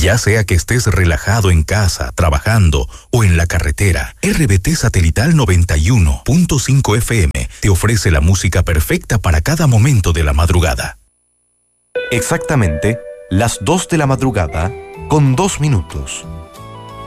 Ya sea que estés relajado en casa, trabajando o en la carretera, RBT Satelital 91.5 FM te ofrece la música perfecta para cada momento de la madrugada. Exactamente las 2 de la madrugada con 2 minutos.